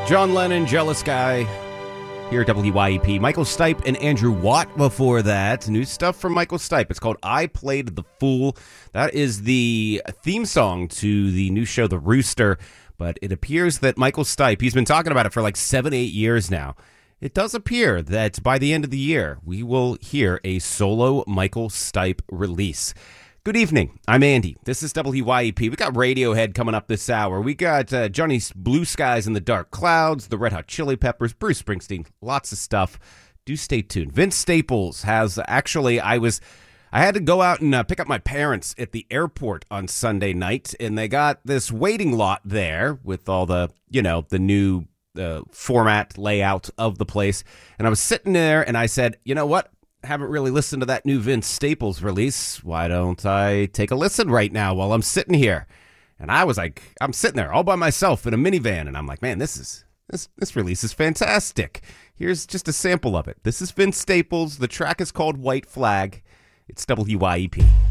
John Lennon, Jealous Guy, here at WYEP. Michael Stipe and Andrew Watt before that. New stuff from Michael Stipe. It's called I Played the Fool. That is the theme song to the new show, The Rooster. But it appears that Michael Stipe, he's been talking about it for like 7-8 years now. It does appear that by the end of the year, we will hear a solo Michael Stipe release. Good evening. I'm Andy. This is WYEP. We got Radiohead coming up this hour. We got Johnny's Blue Skies in the Dark Clouds, the Red Hot Chili Peppers, Bruce Springsteen, lots of stuff. Do stay tuned. Vince Staples has actually, I had to go out and pick up my parents at the airport on Sunday night, and they got this waiting lot there with all the, the new format layout of the place. And I was sitting there and I said, you know what? Haven't really listened to that new Vince Staples release. Why don't I take a listen right now while I'm sitting here? And I was like, I'm sitting there all by myself in a minivan, and I'm like, man, this release is fantastic. Here's just a sample of it. This is Vince Staples. The track is called White Flag. It's WYEP.